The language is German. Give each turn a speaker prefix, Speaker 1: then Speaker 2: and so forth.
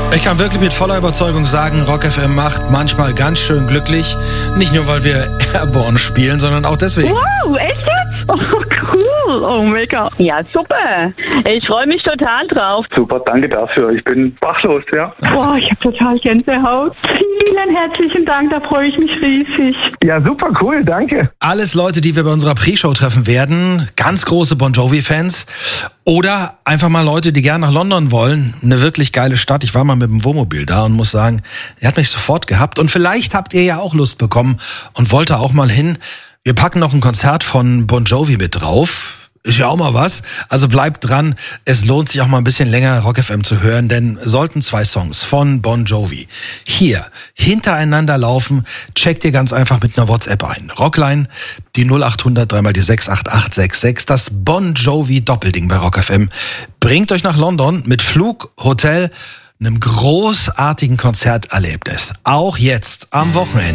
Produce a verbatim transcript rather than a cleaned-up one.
Speaker 1: Ich kann wirklich mit voller Überzeugung sagen, Rock F M macht manchmal ganz schön glücklich. Nicht nur, weil wir Airborne spielen, sondern auch deswegen.
Speaker 2: Wow, echt jetzt? Oh, cool. Oh, mega. Ja, super. Ich freue mich total drauf.
Speaker 3: Super, danke dafür. Ich bin sprachlos, ja.
Speaker 2: Boah, ich habe total Gänsehaut. Vielen herzlichen Dank, da freue ich mich riesig.
Speaker 3: Ja, super, cool, danke.
Speaker 1: Alles Leute, die wir bei unserer Pre-Show treffen werden. Ganz große Bon Jovi-Fans. Oder einfach mal Leute, die gerne nach London wollen. Eine wirklich geile Stadt. Ich war mal mit dem Wohnmobil da und muss sagen, er hat mich sofort gehabt. Und vielleicht habt ihr ja auch Lust bekommen und wollt da auch mal hin. Wir packen noch ein Konzert von Bon Jovi mit drauf. Ist ja auch mal was. Also bleibt dran. Es lohnt sich auch mal ein bisschen länger Rock F M zu hören, denn sollten zwei Songs von Bon Jovi hier hintereinander laufen, checkt ihr ganz einfach mit einer WhatsApp ein. Rockline, die null acht hundert dreimal die sechs acht acht sechs sechs, das Bon Jovi Doppelding bei Rock F M. Bringt euch nach London mit Flug, Hotel, einem großartigen Konzerterlebnis. Auch jetzt am Wochenende.